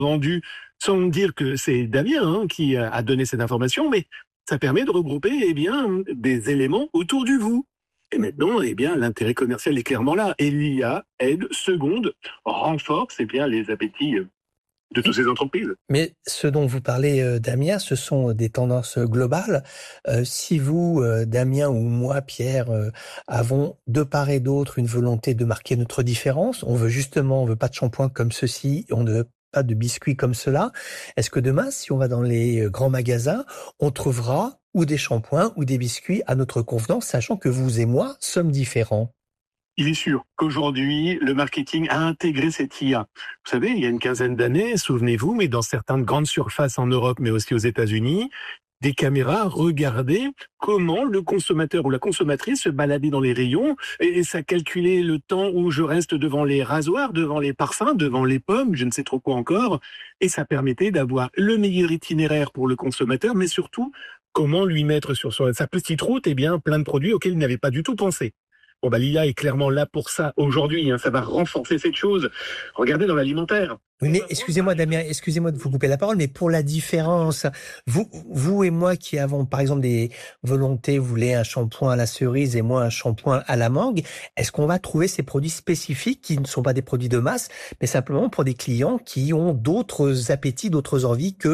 vendu sans dire que c'est Damien qui a donné cette information, mais ça permet de regrouper des éléments autour du vous. Et maintenant, l'intérêt commercial est clairement là. Et l'IA aide, seconde, renforce les appétits de toutes ces entreprises. Mais ce dont vous parlez, Damien, ce sont des tendances globales. Si vous, Damien ou moi, Pierre, avons de part et d'autre une volonté de marquer notre différence, on veut pas de shampoing comme ceci, on ne veut pas de biscuits comme cela. Est-ce que demain, si on va dans les grands magasins, on trouvera ou des shampoings ou des biscuits à notre convenance, sachant que vous et moi sommes différents? Il est sûr qu'aujourd'hui, le marketing a intégré cette IA. Vous savez, il y a une quinzaine d'années, souvenez-vous, mais dans certaines grandes surfaces en Europe, mais aussi aux États-Unis, des caméras regardaient comment le consommateur ou la consommatrice se baladait dans les rayons et ça calculait le temps où je reste devant les rasoirs, devant les parfums, devant les pommes, je ne sais trop quoi encore. Et ça permettait d'avoir le meilleur itinéraire pour le consommateur, mais surtout, comment lui mettre sur sa petite route plein de produits auxquels il n'avait pas du tout pensé. Bon, l'IA est clairement là pour ça aujourd'hui, ça va renforcer cette chose. Regardez dans l'alimentaire. Oui, mais excusez-moi, Damien, excusez-moi de vous couper la parole, mais pour la différence, vous et moi qui avons, par exemple, des volontés, vous voulez un shampoing à la cerise et moi un shampoing à la mangue, est-ce qu'on va trouver ces produits spécifiques qui ne sont pas des produits de masse, mais simplement pour des clients qui ont d'autres appétits, d'autres envies que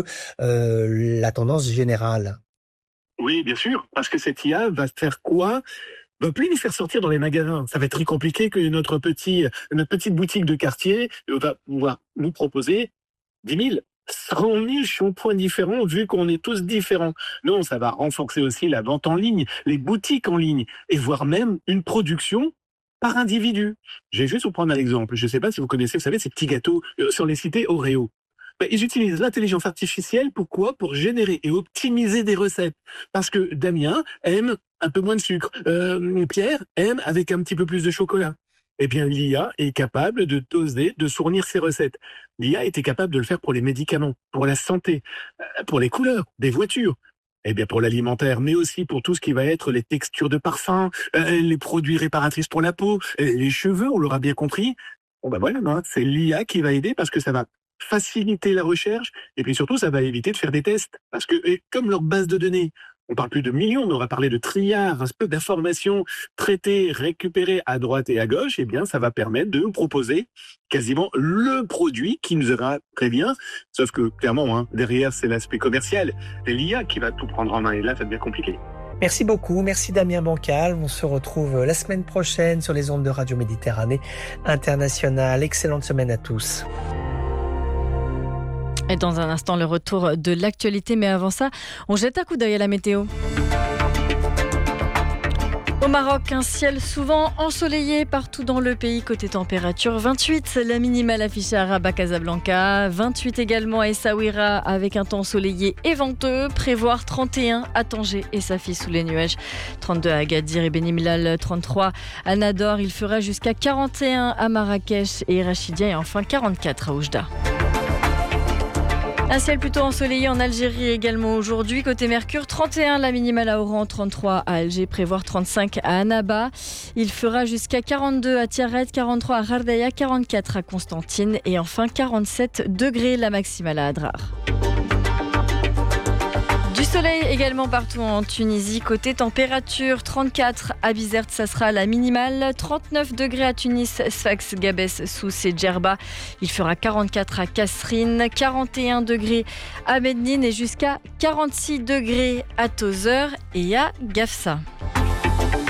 la tendance générale? Oui, bien sûr, parce que cette IA va faire quoi? Va plus les faire sortir dans les magasins. Ça va être très compliqué que notre petite boutique de quartier va pouvoir nous proposer 10 000, 100 000 shampoings différents vu qu'on est tous différents. Non, ça va renforcer aussi la vente en ligne, les boutiques en ligne et voire même une production par individu. Je vais juste vous prendre un exemple. Je ne sais pas si vous connaissez, vous savez, ces petits gâteaux sur les cités Oreo. Ils utilisent l'intelligence artificielle, pourquoi? Pour générer et optimiser des recettes. Parce que Damien aime un peu moins de sucre. Pierre aime avec un petit peu plus de chocolat. L'IA est capable de doser, de fournir ses recettes. L'IA était capable de le faire pour les médicaments, pour la santé, pour les couleurs des voitures. Pour l'alimentaire, mais aussi pour tout ce qui va être les textures de parfum, les produits réparatrices pour la peau, les cheveux, on l'aura bien compris. C'est l'IA qui va aider parce que ça va faciliter la recherche et puis surtout ça va éviter de faire des tests parce que comme leur base de données, on parle plus de millions, mais on va parler de trilliards, un peu d'informations traitées, récupérées à droite et à gauche, ça va permettre de nous proposer quasiment le produit qui nous ira très bien, sauf que clairement, derrière c'est l'aspect commercial, c'est l'IA qui va tout prendre en main et là ça devient compliqué. Merci beaucoup, merci Damien Bancal. On se retrouve la semaine prochaine sur les ondes de Radio Méditerranée Internationale. Excellente semaine à tous. Et dans un instant, le retour de l'actualité. Mais avant ça, on jette un coup d'œil à la météo. Au Maroc, un ciel souvent ensoleillé partout dans le pays. Côté température, 28, la minimale affichée à Rabat, Casablanca. 28 également à Essaouira avec un temps ensoleillé et venteux. Prévoir 31 à Tanger et Safi sous les nuages. 32 à Agadir et Benimlal. 33 à Nador. Il fera jusqu'à 41 à Marrakech et Rachidia. Et enfin 44 à Oujda. Un ciel plutôt ensoleillé en Algérie également aujourd'hui. Côté Mercure, 31 la minimale à Oran, 33 à Alger, prévoir 35 à Annaba. Il fera jusqu'à 42 à Tiaret, 43 à Ghardaïa, 44 à Constantine et enfin 47 degrés la maximale à Adrar. Du soleil également partout en Tunisie. Côté température, 34 à Bizerte, ça sera la minimale. 39 degrés à Tunis, Sfax, Gabès, Sousse et Djerba. Il fera 44 à Kasserine, 41 degrés à Medine et jusqu'à 46 degrés à Tozeur et à Gafsa.